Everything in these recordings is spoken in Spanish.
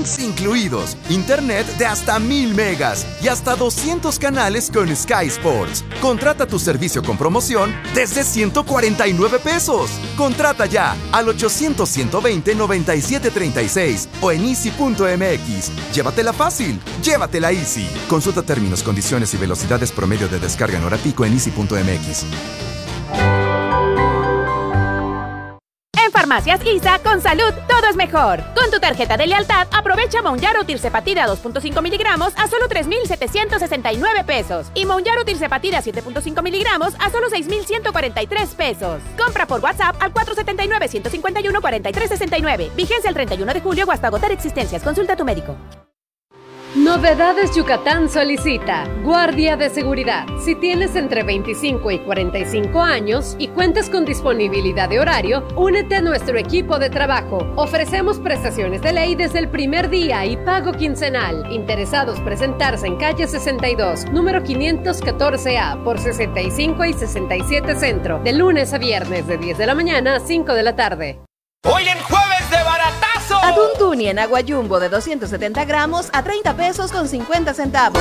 Links incluidos, internet de hasta 1000 megas y hasta 200 canales con Sky Sports. Contrata tu servicio con promoción desde 149 pesos. Contrata ya al 800-120-9736 o en easy.mx. Llévatela fácil, llévatela easy. Consulta términos, condiciones y velocidades promedio de descarga en hora pico en easy.mx. En Farmacias ISA, con salud, todo es mejor. Con tu tarjeta de lealtad, aprovecha Mounjaro Tirzepatide 2.5 miligramos a solo 3,769 pesos. Y Mounjaro Tirzepatide 7.5 miligramos a solo 6,143 pesos. Compra por WhatsApp al 479-151-4369. Vigencia el 31 de julio o hasta agotar existencias. Consulta a tu médico. Novedades Yucatán solicita guardia de seguridad. Si tienes entre 25 y 45 años y cuentas con disponibilidad de horario, únete a nuestro equipo de trabajo. Ofrecemos prestaciones de ley desde el primer día y pago quincenal. Interesados presentarse en calle 62, número 514A, por 65 y 67 Centro, de lunes a viernes de 10 de la mañana a 5 de la tarde. Hoy en Jueves de Baratazo. Atún Tuni en agua jumbo de 270 gramos a 30 pesos con 50 centavos.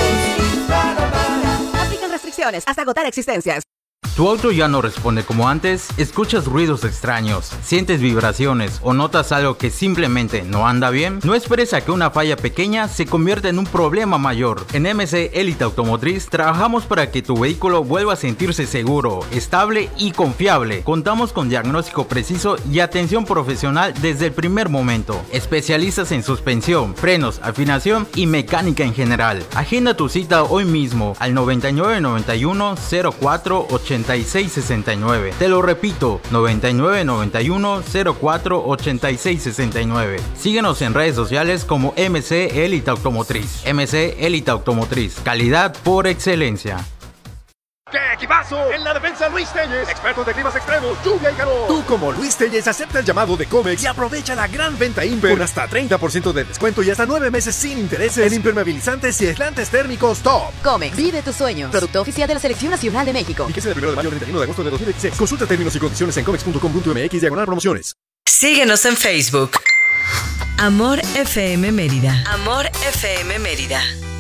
Aplican restricciones hasta agotar existencias. ¿Tu auto ya no responde como antes? ¿Escuchas ruidos extraños? ¿Sientes vibraciones o notas algo que simplemente no anda bien? No esperes a que una falla pequeña se convierta en un problema mayor. En MC Élite Automotriz trabajamos para que tu vehículo vuelva a sentirse seguro, estable y confiable. Contamos con diagnóstico preciso y atención profesional desde el primer momento. Especialistas en suspensión, frenos, afinación y mecánica en general. Agenda tu cita hoy mismo al 9991 04 8669. Te lo repito, 9991 04 8669. Síguenos en redes sociales como MC Élite Automotriz. MC Élite Automotriz, calidad por excelencia. ¡Qué equipazo! En la defensa, Luis Telles, expertos de climas extremos, lluvia y calor. Tú, como Luis Telles, acepta el llamado de Comex y aprovecha la gran venta Imper con hasta 30% de descuento y hasta 9 meses sin intereses en impermeabilizantes y aislantes térmicos top. Comex, vive tus sueños. Producto oficial de la Selección Nacional de México. Fíjese del 1 de mayo al 31 de agosto de 2016. Consulta términos y condiciones en comex.com.mx/promociones. Síguenos en Facebook. Amor FM Mérida. Amor FM Mérida.